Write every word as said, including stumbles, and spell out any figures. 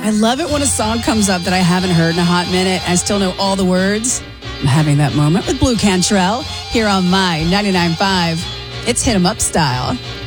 I love it when a song comes up that I haven't heard in a hot minute. I still know all the words. I'm having that moment with Blue Cantrell here on My ninety-nine point five. It's Hit 'em Up style.